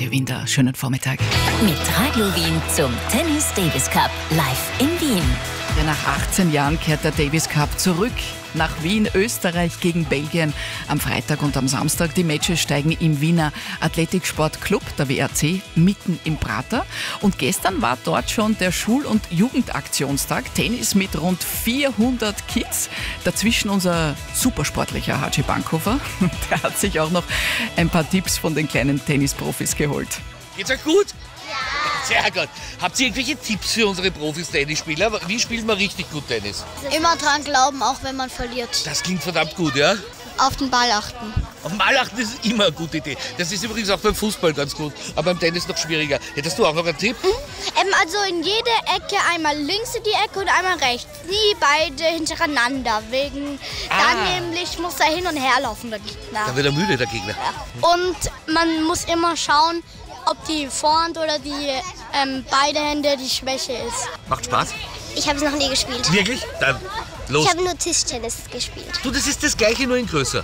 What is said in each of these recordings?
Radio Wien, der schönen Vormittag. Mit Radio Wien zum Tennis Davis Cup live in Wien. Ja, nach 18 Jahren kehrt der Davis Cup zurück nach Wien, Österreich gegen Belgien. Am Freitag und am Samstag die Matches steigen im Wiener Athletiksportclub, der WAC, mitten im Prater. Und gestern war dort schon der Schul- und Jugendaktionstag. Tennis mit rund 400 Kids. Dazwischen unser supersportlicher Haji Bankhofer. Der hat sich auch noch ein paar Tipps von den kleinen Tennisprofis geholt. Geht's euch gut? Ja. Sehr gut. Habt ihr irgendwelche Tipps für unsere Profis-Tennisspieler? Wie spielt man richtig gut Tennis? Immer dran glauben, auch wenn man verliert. Das klingt verdammt gut, ja? Auf den Ball achten. Auf den Ball achten ist immer eine gute Idee. Das ist übrigens auch beim Fußball ganz gut, aber beim Tennis noch schwieriger. Hättest du auch noch einen Tipp? Also in jede Ecke einmal links in die Ecke und einmal rechts. Nie beide hintereinander. Dann nämlich muss er hin und her laufen, der Gegner. Dann wird er müde, der Gegner. Ja. Und man muss immer schauen, ob die Vorhand oder die beide Hände die Schwäche ist. Macht Spaß? Ich habe es noch nie gespielt. Wirklich? Dann los. Ich habe nur Tischtennis gespielt. Du, das ist das Gleiche, nur in größer.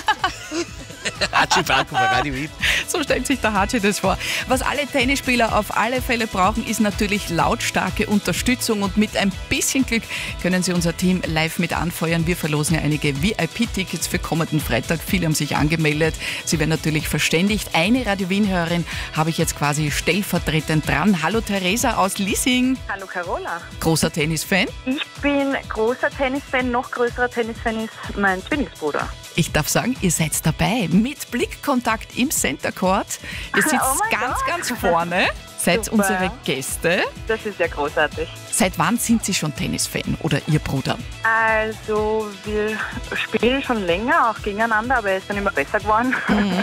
Haji Bankhofer, Radio Wien. So stellt sich der Haji das vor. Was alle Tennisspieler auf alle Fälle brauchen, ist natürlich lautstarke Unterstützung. Und mit ein bisschen Glück können Sie unser Team live mit anfeuern. Wir verlosen ja einige VIP-Tickets für kommenden Freitag. Viele haben sich angemeldet. Sie werden natürlich verständigt. Eine Radio Wien-Hörerin habe ich jetzt quasi stellvertretend dran. Hallo Theresa aus Lissing. Hallo Carola. Großer Tennisfan? Ich bin großer Tennisfan. Noch größerer Tennisfan ist mein Zwillingsbruder. Ich darf sagen, ihr seid dabei mit Blickkontakt im Center Court. Ihr sitzt ganz vorne, seid Super. unsere Gäste. Das ist ja großartig. Seit wann sind Sie schon Tennisfan oder Ihr Bruder? Also wir spielen schon länger auch gegeneinander, aber er ist dann immer besser geworden.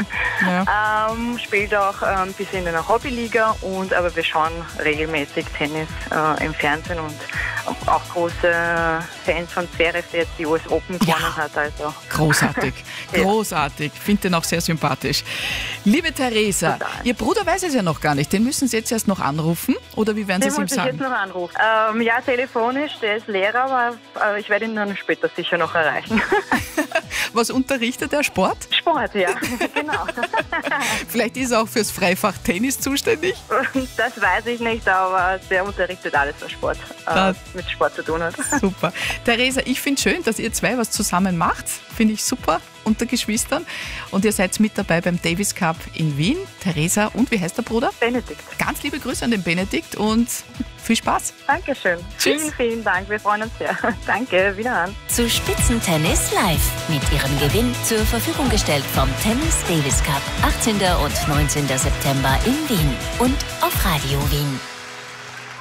Ja. Spielt auch ein bisschen in einer Hobbyliga, aber wir schauen regelmäßig Tennis im Fernsehen und auch große Fans von Zverev, der jetzt die US Open gewonnen hat. Also. Großartig, großartig. Finde den auch sehr sympathisch. Liebe Theresa, Total. Ihr Bruder weiß es ja noch gar nicht. Den müssen Sie jetzt erst noch anrufen oder wie werden Sie es ihm Den muss ich sagen? jetzt noch anrufen. Ja, telefonisch, der ist Lehrer, aber ich werde ihn dann später sicher noch erreichen. Was unterrichtet er? Sport? Sport, ja, genau. Vielleicht ist er auch fürs Freifach Tennis zuständig? Das weiß ich nicht, aber der unterrichtet alles, was Sport mit Sport zu tun hat. Super. Theresa, ich finde schön, dass ihr zwei was zusammen macht. Finde ich super unter Geschwistern. Und ihr seid mit dabei beim Davis Cup in Wien. Theresa und wie heißt der Bruder? Benedikt. Ganz liebe Grüße an den Benedikt und viel Spaß. Dankeschön. Tschüss. Vielen, vielen Dank. Wir freuen uns sehr. Danke, wiederhören. Zu Spitzentennis live mit Ihrem Gewinn zur Verfügung gestellt vom Tennis Davis Cup 18. und 19. September in Wien und auf Radio Wien.